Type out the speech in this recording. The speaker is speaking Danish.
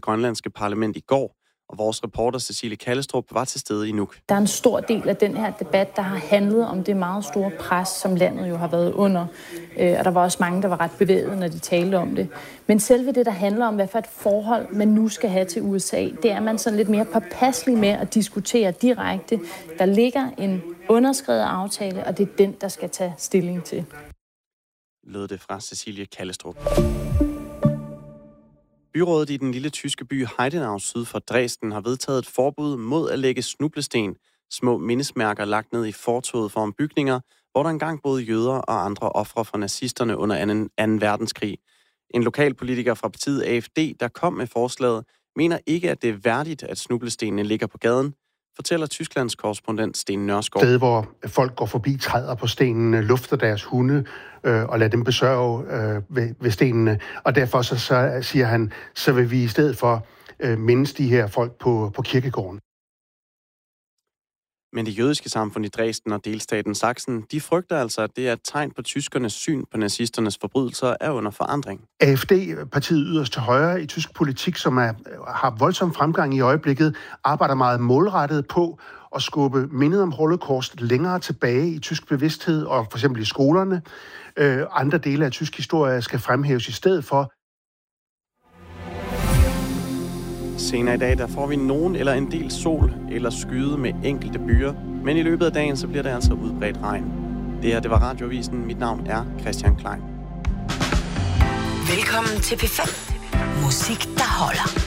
grønlandske parlament i går, og vores reporter Cecilie Kallestrup var til stede i Nuuk. Der er en stor del af den her debat, der har handlet om det meget store pres, som landet jo har været under. Og der var også mange, der var ret bevæget, når de talte om det. Men selve det, der handler om, hvad for et forhold man nu skal have til USA, det er man sådan lidt mere påpasselig med at diskutere direkte. Der ligger en underskrevet aftale, og det er den, der skal tage stilling til. Lød det fra Cecilie Kallestrup. Byrådet i den lille tyske by Heidenau syd for Dresden har vedtaget et forbud mod at lægge snublesten, små mindesmærker lagt ned i fortovet foran bygninger, hvor der engang boede jøder og andre ofre for nazisterne under 2. verdenskrig. En lokalpolitiker fra partiet AFD, der kom med forslaget, mener ikke, at det er værdigt, at snublestenene ligger på gaden, fortæller Tysklands korrespondent Sten Nørskov. Sted, hvor folk går forbi, træder på stenene, lufter deres hunde og lader dem besørge ved stenene. Og derfor så siger han, så vil vi i stedet for mindes de her folk på kirkegården. Men det jødiske samfund i Dresden og delstaten Sachsen, de frygter altså, at det er et tegn på tyskernes syn på nazisternes forbrydelser er under forandring. AFD, partiet yderst til højre i tysk politik, som har voldsom fremgang i øjeblikket, arbejder meget målrettet på at skubbe mindet om Holocaust længere tilbage i tysk bevidsthed, og for eksempel i skolerne. Andre dele af tysk historie skal fremhæves i stedet for. Senere i dag, der får vi nogen eller en del sol eller skyde med enkelte byer, men i løbet af dagen, så bliver det altså udbredt regn. Det her, det var Radioavisen. Mit navn er Christian Klein. Velkommen til P5. Musik, der holder.